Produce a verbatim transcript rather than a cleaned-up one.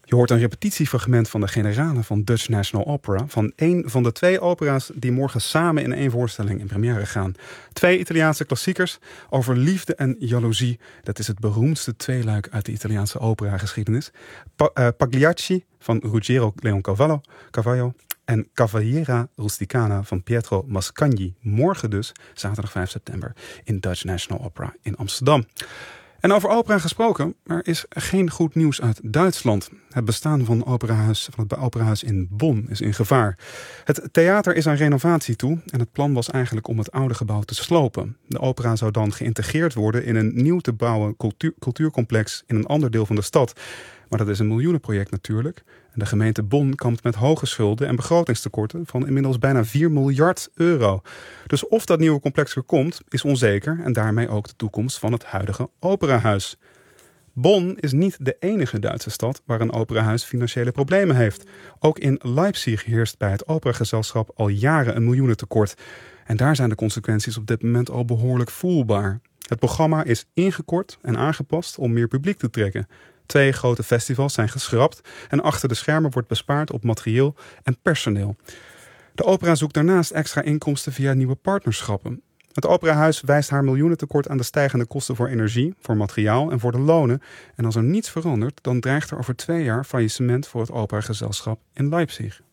Je hoort een repetitiefragment van de generale van Dutch National Opera, van één van de twee opera's die morgen samen in één voorstelling in première gaan. Twee Italiaanse klassiekers over liefde en jaloezie. Dat is het beroemdste tweeluik uit de Italiaanse operageschiedenis. Pa- uh, Pagliacci van Ruggiero Leoncavallo Cavallo en Cavaliera Rusticana van Pietro Mascagni. Morgen dus, zaterdag vijf september, in Dutch National Opera in Amsterdam. En over opera gesproken, er is geen goed nieuws uit Duitsland. Het bestaan van, operahuis, van het operahuis in Bonn is in gevaar. Het theater is aan renovatie toe en het plan was eigenlijk om het oude gebouw te slopen. De opera zou dan geïntegreerd worden in een nieuw te bouwen cultuur, cultuurcomplex in een ander deel van de stad. Maar dat is een miljoenenproject natuurlijk. En de gemeente Bonn kampt met hoge schulden en begrotingstekorten van inmiddels bijna vier miljard euro. Dus of dat nieuwe complex er komt, is onzeker en daarmee ook de toekomst van het huidige operahuis. Bonn is niet de enige Duitse stad waar een operahuis financiële problemen heeft. Ook in Leipzig heerst bij het operagezelschap al jaren een miljoenentekort. En daar zijn de consequenties op dit moment al behoorlijk voelbaar. Het programma is ingekort en aangepast om meer publiek te trekken. Twee grote festivals zijn geschrapt en achter de schermen wordt bespaard op materieel en personeel. De opera zoekt daarnaast extra inkomsten via nieuwe partnerschappen. Het operahuis wijst haar miljoenentekort aan de stijgende kosten voor energie, voor materiaal en voor de lonen. En als er niets verandert, dan dreigt er over twee jaar faillissement voor het operagezelschap in Leipzig.